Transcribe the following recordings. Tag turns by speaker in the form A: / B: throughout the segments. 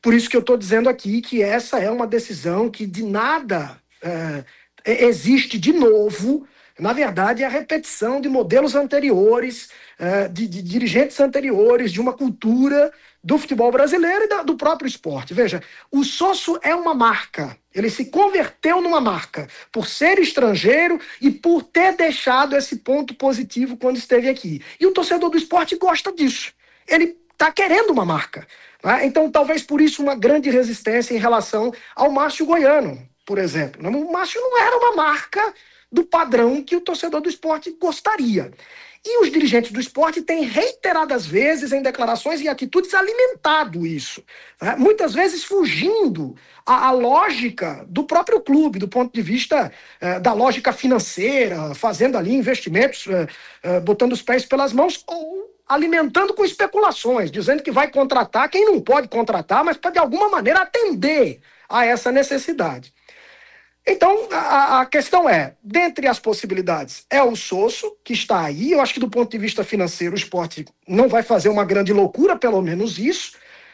A: Por isso que eu estou dizendo aqui que essa é uma decisão que de nada existe de novo. Na verdade, é a repetição de modelos anteriores, de dirigentes anteriores, de uma cultura do futebol brasileiro e do próprio esporte. Veja, o Sosso é uma marca. Ele se converteu numa marca por ser estrangeiro e por ter deixado esse ponto positivo quando esteve aqui. E o torcedor do esporte gosta disso. Ele está querendo uma marca. Né? Então, talvez por isso uma grande resistência em relação ao Márcio Goiano, por exemplo. O Márcio não era uma marca do padrão que o torcedor do esporte gostaria. E os dirigentes do esporte têm reiteradas vezes, em declarações e atitudes, alimentado isso. Né? Muitas vezes fugindo à lógica do próprio clube, do ponto de vista da lógica financeira, fazendo ali investimentos, botando os pés pelas mãos, ou alimentando com especulações, dizendo que vai contratar quem não pode contratar, mas para de alguma maneira atender a essa necessidade. Então, a questão é, dentre as possibilidades, é o Sosso, que está aí. Eu acho que do ponto de vista financeiro o esporte não vai fazer uma grande loucura, pelo menos isso,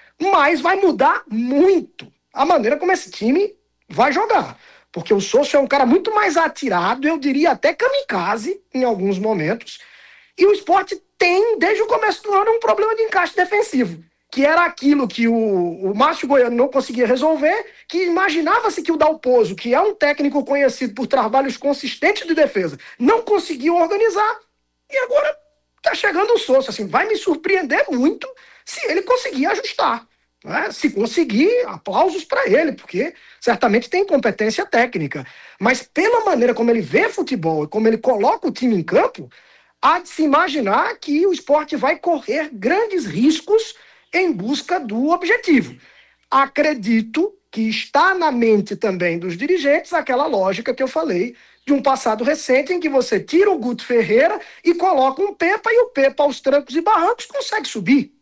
A: mas vai mudar muito a maneira como esse time vai jogar. Porque o Sosso é um cara muito mais atirado, eu diria até kamikaze em alguns momentos, e o esporte tem, desde o começo do ano, um problema de encaixe defensivo, que era aquilo que o Márcio Goiano não conseguia resolver, que imaginava-se que o Dalpozo, que é um técnico conhecido por trabalhos consistentes de defesa, não conseguiu organizar, e agora está chegando o Sosso. Assim, vai me surpreender muito se ele conseguir ajustar. Né? Se conseguir, aplausos para ele, porque certamente tem competência técnica. Mas pela maneira como ele vê futebol e como ele coloca o time em campo, há de se imaginar que o esporte vai correr grandes riscos em busca do objetivo. Acredito que está na mente também dos dirigentes aquela lógica que eu falei de um passado recente em que você tira o Guto Ferreira e coloca um Pepa, e o Pepa, aos trancos e barrancos, consegue subir.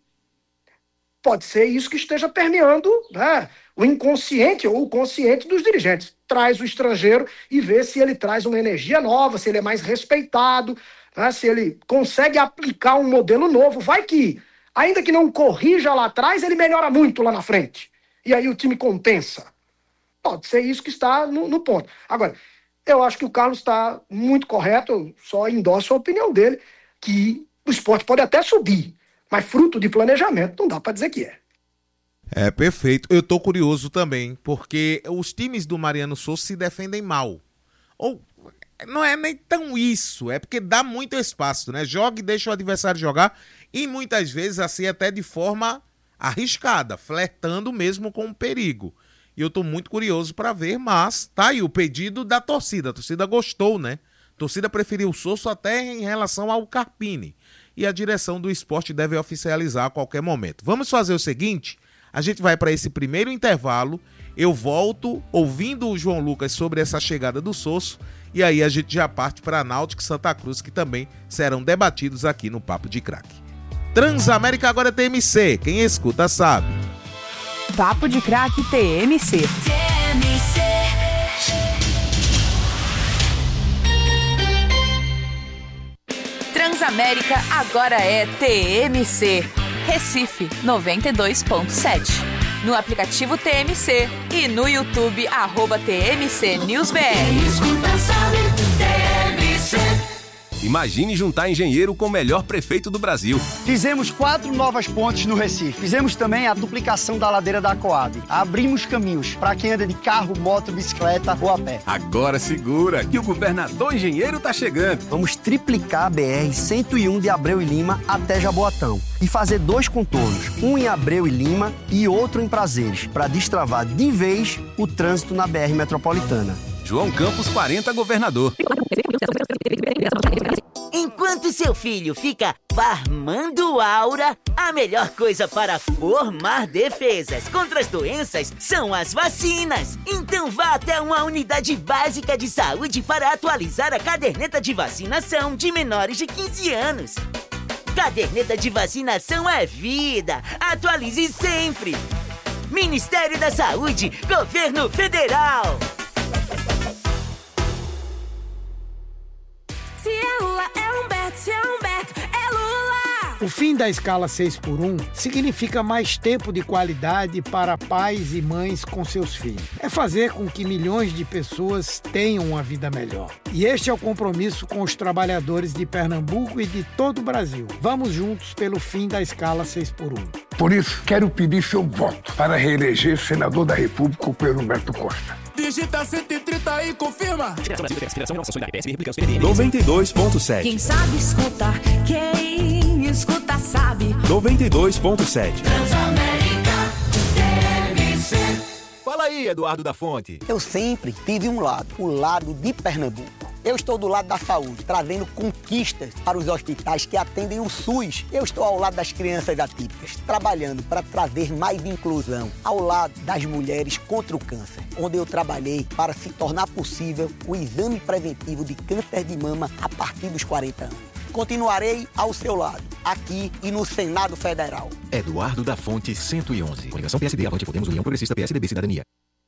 A: Pode ser isso que esteja permeando, né, o inconsciente ou o consciente dos dirigentes. Traz o estrangeiro e vê se ele traz uma energia nova, se ele é mais respeitado, né, se ele consegue aplicar um modelo novo. Vai que, ainda que não corrija lá atrás, ele melhora muito lá na frente. E aí o time compensa. Pode ser isso que está no ponto. Agora, eu acho que o Carlos está muito correto, eu só endosso a opinião dele, que o esporte pode até subir, mas fruto de planejamento não dá para dizer que é.
B: É, perfeito. Eu tô curioso também, porque os times do Mariano Sosso se defendem mal. Ou não é nem tão isso, é porque dá muito espaço, né? Joga e deixa o adversário jogar, e muitas vezes assim até de forma arriscada, flertando mesmo com o perigo. E eu tô muito curioso para ver, mas tá aí o pedido da torcida. A torcida gostou, né? A torcida preferiu o Sosso até em relação ao Carpini. E a direção do esporte deve oficializar a qualquer momento. Vamos fazer o seguinte, a gente vai para esse primeiro intervalo, eu volto ouvindo o João Lucas sobre essa chegada do Sosso, e aí a gente já parte para Náutico e Santa Cruz, que também serão debatidos aqui no Papo de Craque. Transamérica agora é TMC, quem escuta sabe.
C: Papo de Craque TMC. Transamérica agora é TMC. Recife 92.7. No aplicativo TMC e no YouTube @TMC NewsBR.
D: Imagine juntar engenheiro com o melhor prefeito do Brasil.
E: Fizemos 4 novas pontes no Recife. Fizemos também a duplicação da ladeira da Coab. Abrimos caminhos para quem anda de carro, moto, bicicleta ou a pé.
D: Agora segura que o governador engenheiro tá chegando.
E: Vamos triplicar a BR-101 de Abreu e Lima até Jaboatão. E fazer 2 contornos, um em Abreu e Lima e outro em Prazeres, para destravar de vez o trânsito na BR metropolitana.
D: João Campos 40, governador.
F: Enquanto seu filho fica farmando aura, a melhor coisa para formar defesas contra as doenças são as vacinas. Então vá até uma unidade básica de saúde para atualizar a caderneta de vacinação de menores de 15 anos. Caderneta de vacinação é vida. Atualize sempre. Ministério da Saúde, Governo Federal.
G: Se é Lula, é Humberto. Se é Humberto, é Lula. O fim da escala 6x1 significa mais tempo de qualidade para pais e mães com seus filhos. É fazer com que milhões de pessoas tenham uma vida melhor. E este é o compromisso com os trabalhadores de Pernambuco e de todo o Brasil. Vamos juntos pelo fim da escala 6x1.
H: Por isso, quero pedir seu voto para reeleger senador da República, o Pedro Humberto Costa.
I: Digita 130 e confirma.
J: 92.7.
K: Quem sabe escutar, quem escuta sabe.
J: 92.7.
K: Transamérica TMC.
D: Fala aí, Eduardo da Fonte.
L: Eu sempre tive um lado, o lado de Pernambuco. Eu estou do lado da saúde, trazendo conquistas para os hospitais que atendem o SUS. Eu estou ao lado das crianças atípicas, trabalhando para trazer mais inclusão, ao lado das mulheres contra o câncer, onde eu trabalhei para se tornar possível o exame preventivo de câncer de mama a partir dos 40 anos. Continuarei ao seu lado, aqui e no Senado Federal.
D: Eduardo da Fonte, 111. Coligação PSD, Avante Podemos, União Progressista, PSDB, Cidadania.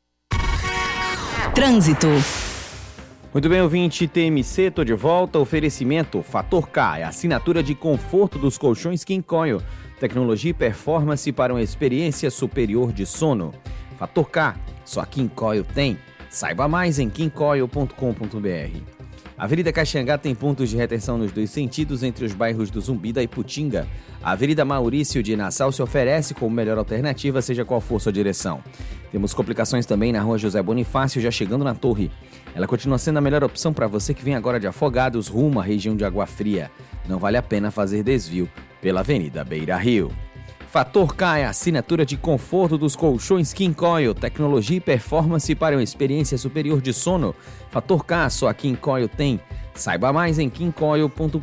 C: Trânsito.
M: Muito bem, ouvinte TMC, tô de volta. Oferecimento Fator K, é a assinatura de conforto dos colchões King Coil. Tecnologia e performance para uma experiência superior de sono. Fator K, só King Coil tem. Saiba mais em kingcoil.com.br. A Avenida Caxangá tem pontos de retenção nos dois sentidos entre os bairros do Zumbi da Iputinga. A Avenida Maurício de Nassau se oferece como melhor alternativa, seja qual for sua direção. Temos complicações também na Rua José Bonifácio, já chegando na Torre. Ela continua sendo a melhor opção para você que vem agora de Afogados rumo à região de Água Fria. Não vale a pena fazer desvio pela Avenida Beira Rio. Fator K é a assinatura de conforto dos colchões King Coil, tecnologia e performance para uma experiência superior de sono. Fator K, só a King Coil tem. Saiba mais em kingcoil.com.br.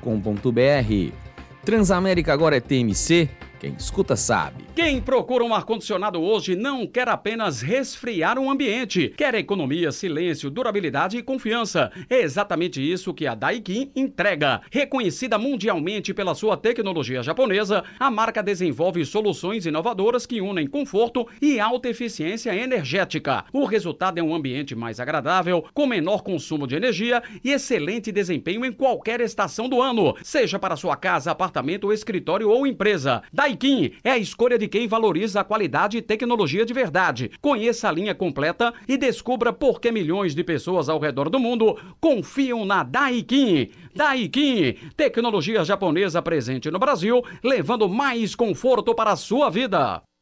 M: Transamérica agora é TMC. Quem escuta sabe.
N: Quem procura um ar-condicionado hoje não quer apenas resfriar um ambiente. Quer economia, silêncio, durabilidade e confiança. É exatamente isso que a Daikin entrega. Reconhecida mundialmente pela sua tecnologia japonesa, a marca desenvolve soluções inovadoras que unem conforto e alta eficiência energética. O resultado é um ambiente mais agradável, com menor consumo de energia e excelente desempenho em qualquer estação do ano, seja para sua casa, apartamento, escritório ou empresa. Daikin é a escolha de quem valoriza a qualidade e tecnologia de verdade. Conheça a linha completa e descubra por que milhões de pessoas ao redor do mundo confiam na Daikin. Daikin, tecnologia japonesa presente no Brasil, levando mais conforto para a sua vida.